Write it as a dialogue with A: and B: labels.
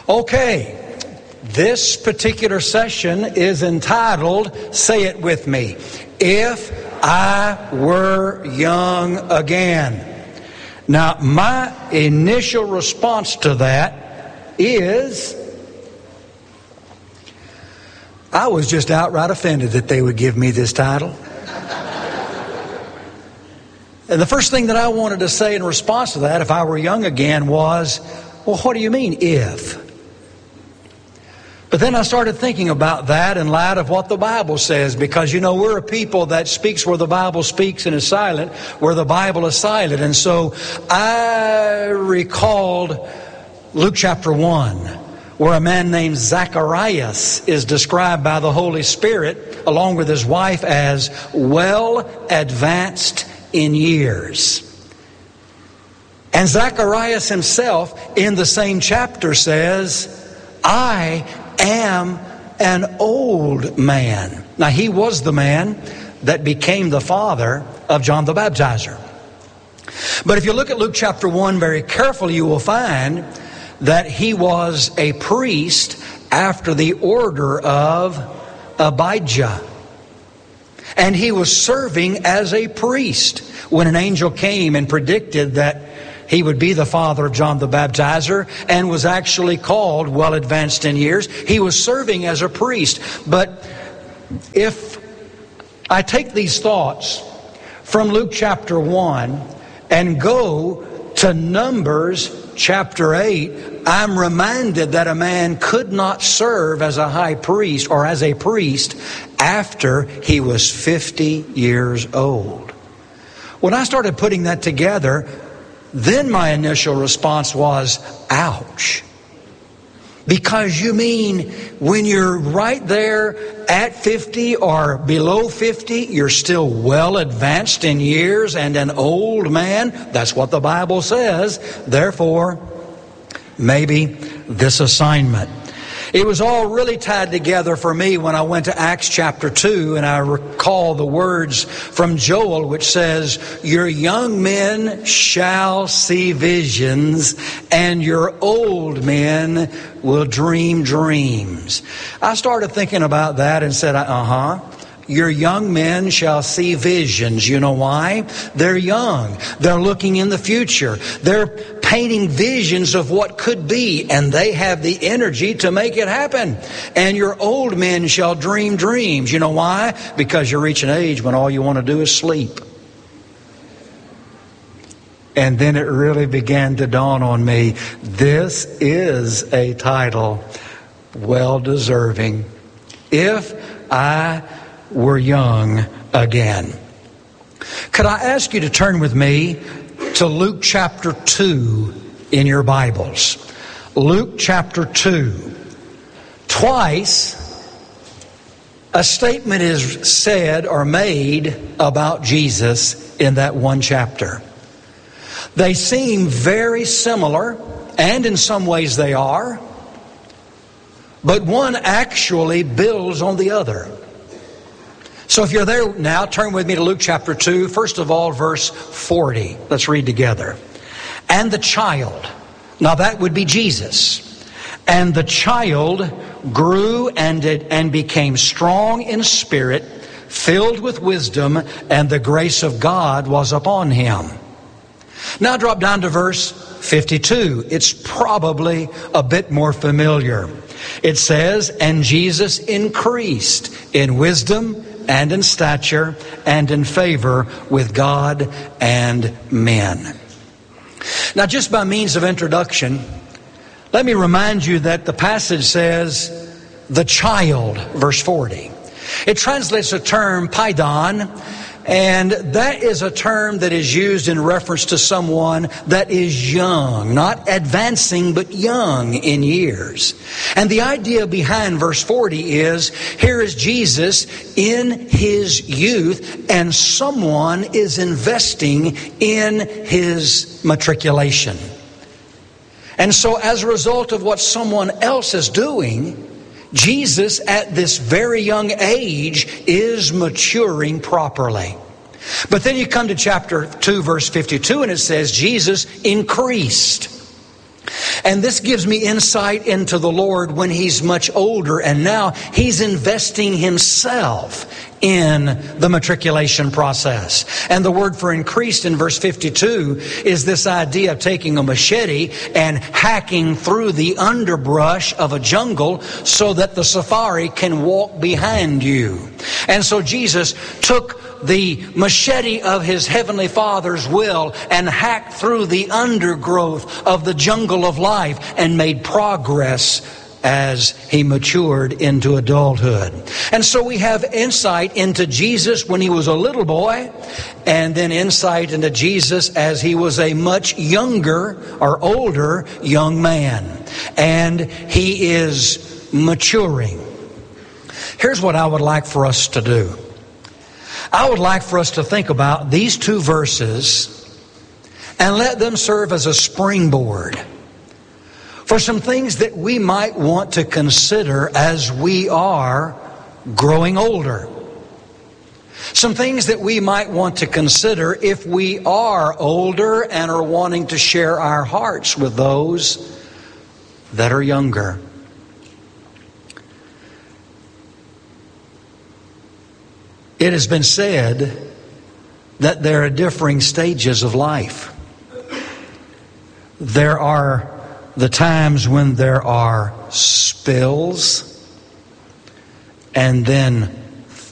A: Okay, this particular session is entitled, say it with me, If I Were Young Again. Now, my initial response to that is, I was just outright offended that they would give me this title. And the first thing that I wanted to say in response to that, if I were young again, was, well, what do you mean, if? But then I started thinking about that in light of what the Bible says, because, we're a people that speaks where the Bible speaks and is silent where the Bible is silent. And so I recalled Luke chapter 1, where a man named Zacharias is described by the Holy Spirit, along with his wife, as well advanced in years. And Zacharias himself, in the same chapter, says, I am an old man. Now, he was the man that became the father of John the Baptizer. But if you look at Luke chapter 1 very carefully, you will find that he was a priest after the order of Abijah. And he was serving as a priest when an angel came and predicted that he would be the father of John the Baptizer, and was actually called well advanced in years. He was serving as a priest. But if I take these thoughts from Luke chapter 1 and go to Numbers chapter 8, I'm reminded that a man could not serve as a high priest or as a priest after he was 50 years old. When I started putting that together, then my initial response was, ouch. Because you mean when you're right there at 50 or below 50, you're still well advanced in years and an old man? That's what the Bible says. Therefore, maybe this assignment. It was all really tied together for me when I went to Acts chapter 2, and I recall the words from Joel which says, your young men shall see visions, and your old men will dream dreams. I started thinking about that and said, your young men shall see visions. You know why? They're young. They're looking in the future. They're painting visions of what could be, and they have the energy to make it happen. And your old men shall dream dreams. You know why? Because you reach an age when all you want to do is sleep. And then it really began to dawn on me, this is a title well deserving. If I were young again. Could I ask you to turn with me to Luke chapter 2 in your Bibles? Luke chapter 2. Twice a statement is said or made about Jesus in that one chapter. They seem very similar, and in some ways they are, but one actually builds on the other. So if you're there now, turn with me to Luke chapter 2. First of all, verse 40. Let's read together. And the child, now that would be Jesus. And the child grew and became strong in spirit, filled with wisdom, and the grace of God was upon him. Now drop down to verse 52. It's probably a bit more familiar. It says, and Jesus increased in wisdom and in stature, and in favor with God and men. Now, just by means of introduction, let me remind you that the passage says, the child, verse 40. It translates the term paidon, and that is a term that is used in reference to someone that is young, not advancing, but young in years. And the idea behind verse 40 is, here is Jesus in his youth, and someone is investing in his matriculation. And so as a result of what someone else is doing, Jesus at this very young age is maturing properly. But then you come to chapter 2 verse 52 and it says Jesus increased. And this gives me insight into the Lord when He's much older, and now He's investing Himself in the matriculation process. And the word for increased in verse 52 is this idea of taking a machete and hacking through the underbrush of a jungle so that the safari can walk behind you. And so Jesus took the machete of His Heavenly Father's will and hacked through the undergrowth of the jungle of life and made progress as He matured into adulthood. And so we have insight into Jesus when He was a little boy, and then insight into Jesus as He was a much younger or older young man. And He is maturing. Here's what I would like for us to do. I would like for us to think about these two verses and let them serve as a springboard for some things that we might want to consider as we are growing older. Some things that we might want to consider if we are older and are wanting to share our hearts with those that are younger. It has been said that there are differing stages of life. There are the times when there are spills, and then